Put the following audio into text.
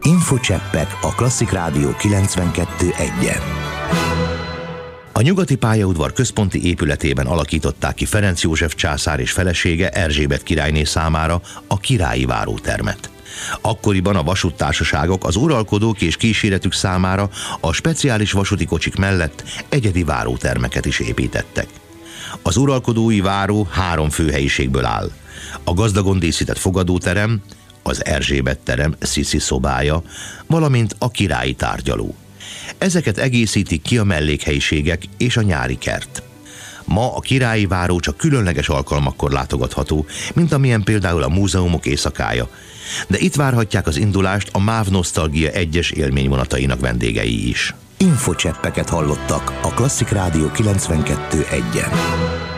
Infocseppek a Klasszik Rádió 92.1-en. A Nyugati pályaudvar központi épületében alakították ki Ferenc József császár és felesége Erzsébet királyné számára a királyi várótermet. Akkoriban a vasúttársaságok az uralkodók és kíséretük számára a speciális vasúti kocsik mellett egyedi várótermeket is építettek. Az uralkodói váró 3 főhelyiségből áll. A gazdagon díszített fogadóterem, az Erzsébet terem Sziszi szobája, valamint a királyi tárgyaló. Ezeket egészítik ki a mellékhelyiségek és a nyári kert. Ma a királyi váró csak különleges alkalmakkor látogatható, mint amilyen például a múzeumok éjszakája, de itt várhatják az indulást a MÁV Nosztalgia egyes élményvonatainak vendégei is. Infocseppeket hallottak a Klasszik Rádió 92.1-en.